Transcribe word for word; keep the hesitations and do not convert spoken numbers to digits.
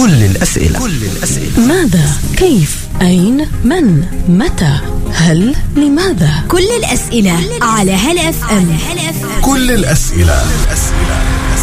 كل الأسئلة كل الأسئلة ماذا؟ كيف؟ أين؟ من؟ متى؟ هل؟ لماذا؟ كل الأسئلة على هلا اف ام. كل الأسئلة